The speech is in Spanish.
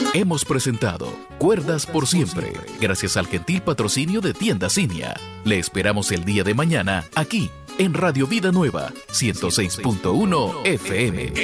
Hemos presentado Cuerdas por Siempre, gracias al gentil patrocinio de Tiendas Cinia. Le esperamos el día de mañana, aquí, en Radio Vida Nueva, 106.1 FM.